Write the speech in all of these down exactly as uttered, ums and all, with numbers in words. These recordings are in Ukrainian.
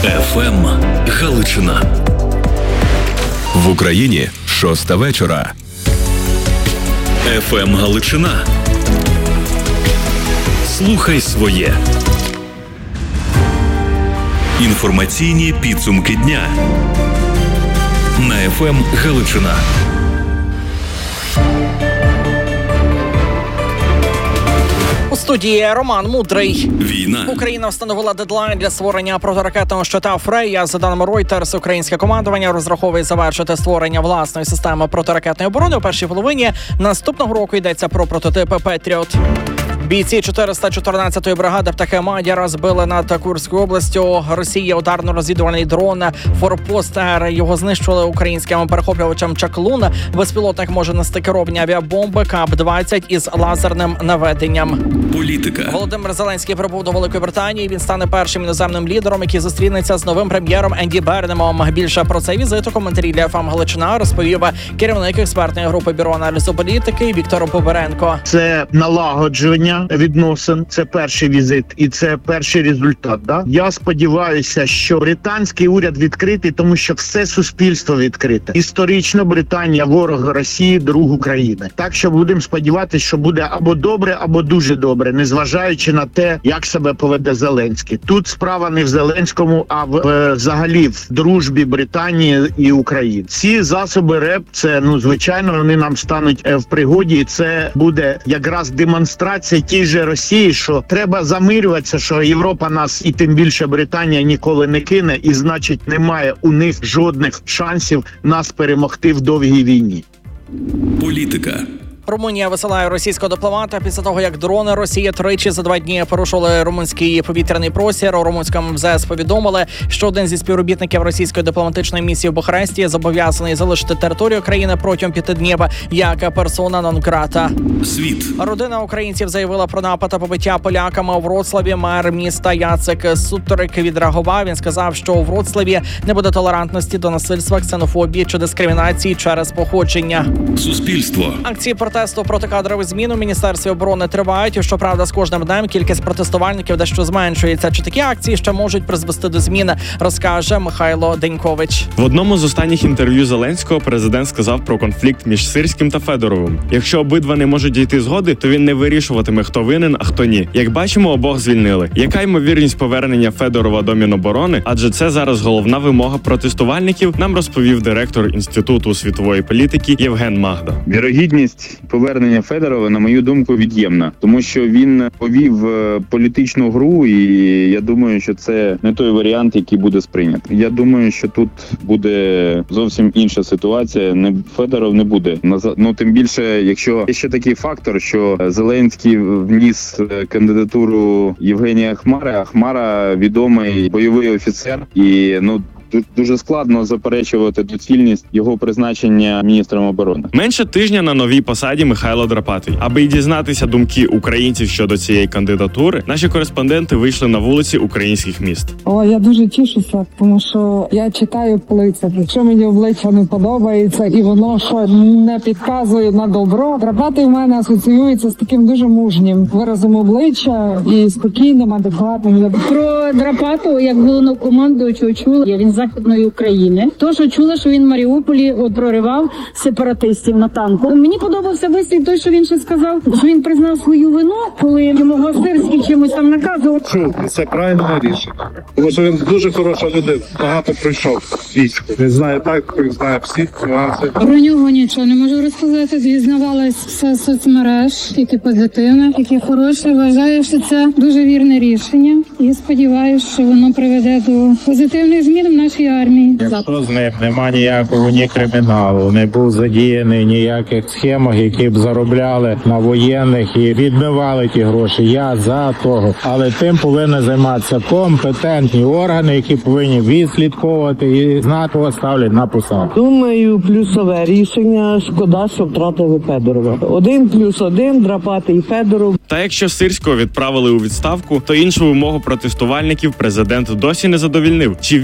еф ем Галичина. В Україні шоста вечора. еф ем Галичина. Слухай своє. Інформаційні підсумки дня на еф ем Галичина. У студії Роман Мудрий. Війна. Україна встановила дедлайн для створення протиракетного щита Фрея. За даними Reuters, українське командування розраховує завершити створення власної системи протиракетної оборони у першій половині наступного року. Йдеться про прототипи Петріот. Бійці чотириста чотирнадцятої бригади птахи Мадяра розбили над Курською областю Росії ударно-розвідувальний дрон «Форпост Р». Його знищили українським перехоплювачем «Чаклун». Безпілотник може нести керовані авіабомби ка ап двадцять із лазерним наведенням. Політика. Володимир Зеленський прибув до Великої Британії. Він стане першим іноземним лідером, який зустрінеться з новим прем'єром Енді Бернемом. Більше про цей візит у коментарі для еф ем Галичина розповів керівник експертної групи бюро аналізу політики Віктор Поберенко. Це налагодження відносин, це перший візит і це перший результат. Да? Я сподіваюся, що британський уряд відкритий, тому що все суспільство відкрите. Історично Британія ворог Росії, друг України. Так що будемо сподіватися, що буде або добре, або дуже добре, незважаючи на те, як себе поведе Зеленський. Тут справа не в Зеленському, а в е, взагалі в дружбі Британії і України. Ці засоби РЕП, це, ну, звичайно, вони нам стануть е, в пригоді, і це буде якраз демонстрація тій же Росії, що треба замирюватися, що Європа нас і тим більше Британія ніколи не кине, і значить немає у них жодних шансів нас перемогти в довгій війні. Політика. Румунія висилає російського дипломата після того, як дрони Росії тричі за два дні порушили румунський повітряний простір. У румунському ем зе ес повідомили, що один зі співробітників російської дипломатичної місії в Бухаресті зобов'язаний залишити територію країни протягом п'яти днів як персона нон-грата. Світ. Родина українців заявила про напад та побиття поляками у Вроцлаві. Мер міста Яцек Суторик відреагував. Він сказав, що у Вроцлаві не буде толерантності до насильства, ксенофобії чи дискримінації через походження. Суспільство. Акції протесту проти кадрових змін у Міністерстві оборони тривають. Щоправда, з кожним днем кількість протестувальників дещо зменшується. Чи такі акції ще можуть призвести до змін, розкаже Михайло Денькович. В одному з останніх інтерв'ю Зеленського президент сказав про конфлікт між Сирським та Федоровим. Якщо обидва не можуть дійти згоди, то він не вирішуватиме, хто винен, а хто ні. Як бачимо, обох звільнили. Яка ймовірність повернення Федорова до Міноборони? Адже це зараз головна вимога протестувальників, нам розповів директор Інституту світової політики Євген Магда. Вірогідність повернення Федорова, на мою думку, від'ємна, тому що він повів політичну гру, і я думаю, що це не той варіант, який буде сприйнятий. Я думаю, що тут буде зовсім інша ситуація. Не Федоров не буде. Ну, тим більше, якщо є ще такий фактор, що Зеленський вніс кандидатуру Євгенія Хмари, а Хмара відомий бойовий офіцер, і ну дуже складно заперечувати доцільність його призначення міністром оборони. Менше тижня на новій посаді Михайло Драпатий. Аби й дізнатися думки українців щодо цієї кандидатури, наші кореспонденти вийшли на вулиці українських міст. О, я дуже тішуся, тому що я читаю обличчя. Якщо мені обличчя не подобається і воно що не підказує на добро, Драпатий в мене асоціюється з таким дуже мужнім виразом обличчя і спокійним, адекватним. Про Драпату, як головнокомандуючого, чула, він з Західної України. То, що чула, що він в Маріуполі от, проривав сепаратистів на танку. Мені подобався вислів той, що він ще сказав, що він признав свою вину, коли йому Гостирський чимось там наказував. Це правильне рішення. Тому що він дуже хороша людина, багато пройшов військо. Він знає так, він знає всі нюанси. Про нього нічого не можу розказати. Дізнавалась все соцмереж, які позитивне, які хороші. Вважаю, що це дуже вірне рішення. І сподіваюся, що воно приведе до позитивних змін в нашій армії. Якщо з ним нема ніякого ні криміналу, не був задіяний ніяких схемах, які б заробляли на воєнних і відмивали ті гроші. Я за того. Але тим повинні займатися компетентні органи, які повинні відслідковувати і знати, кого ставлять на посаду. Думаю, плюсове рішення. Шкода, що втратили Федорова. Один плюс один, Драпатий і Федоров. Та якщо Сирського відправили у відставку, то іншу вимогу протестувальників президент досі не задовільнив. Чи вірить Україна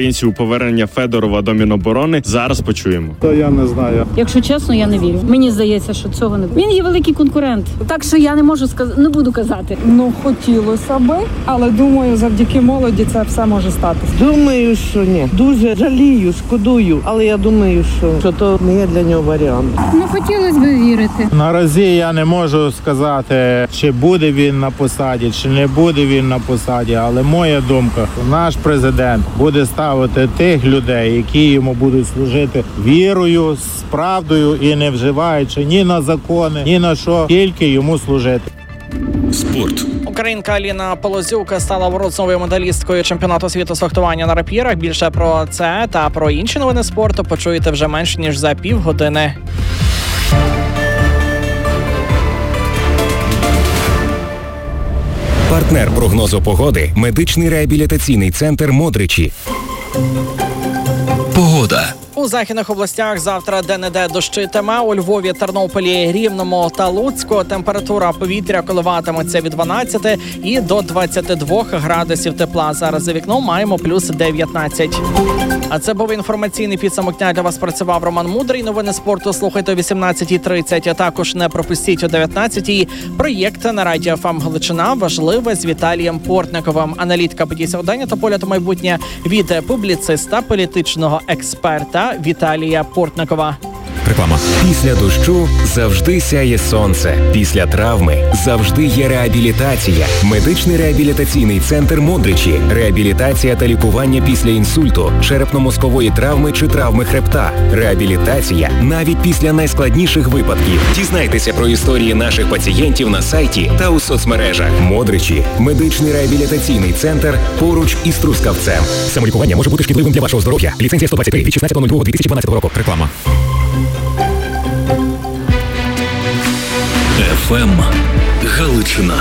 українців у повернення Федорова до Міноборони, зараз почуємо. То я не знаю. Якщо чесно, я не вірю. Мені здається, що цього не буде. Він є великий конкурент. Так що я не можу сказати, не буду казати. Ну хотілося би, але думаю, завдяки молоді це все може статися. Думаю, що ні. Дуже жалію, шкодую, але я думаю, що, що то не є для нього варіант. Ну хотілося б вірити. Наразі я не можу сказати, чи буде він на посаді, чи не буде він на посаді, але моя думка, наш президент буде ставити тих людей, які йому будуть служити вірою, з правдою і не вживаючи ні на закони, ні на що, тільки йому служити. Спорт. Українка Аліна Полозюк стала бронзовою медалісткою чемпіонату світу з фехтування на рапірах. Більше про це та про інші новини спорту почуєте вже менш ніж за півгодини. Партнер прогнозу погоди – медичний реабілітаційний центр «Модричі». Погода. У західних областях завтра де-не-де дощитиме. У Львові, Тернополі, Рівному та Луцьку температура повітря коливатиметься від дванадцяти і до двадцяти двох градусів тепла. Зараз за вікном маємо плюс дев'ятнадцять. А це був інформаційний підсумок дня. Для вас працював Роман Мудрий. Новини спорту слухайте о вісімнадцятій тридцять, а також не пропустіть о дев'ятнадцятій. Проєкт на Радіо ФМ Галичина важливе з Віталієм Портниковим. Аналітика подій сьогодення та погляд у майбутнє від публіциста, політичного експерта Віталія Портникова. Реклама. Після дощу завжди сяє сонце. Після травми завжди є реабілітація. Медичний реабілітаційний центр «Модричі». Реабілітація та лікування після інсульту, черепно-мозкової травми чи травми хребта. Реабілітація навіть після найскладніших випадків. Дізнайтеся про історії наших пацієнтів на сайті та у соцмережах. «Модричі» – медичний реабілітаційний центр поруч із Трускавцем. Самолікування може бути шкідливим для вашого здоров'я. Ліцензія сто двадцять три від шістнадцятого лютого дві тисячі дванадцятого року. Реклама. еф ем Галичина.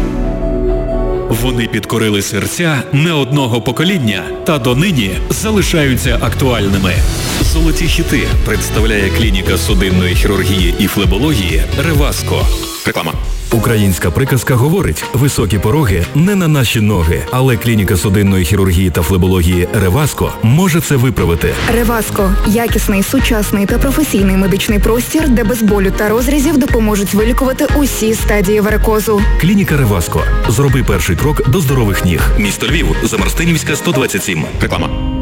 Вони підкорили серця не одного покоління та донині залишаються актуальними. Золоті хіти представляє клініка судинної хірургії і флебології «Реваско». Реклама. Українська приказка говорить: високі пороги не на наші ноги, але клініка судинної хірургії та флебології «Реваско» може це виправити. «Реваско» – якісний, сучасний та професійний медичний простір, де без болю та розрізів допоможуть вилікувати усі стадії варикозу. Клініка «Реваско». Зроби перший крок до здорових ніг. Місто Львів, Замарстинівська, сто двадцять сім. Реклама.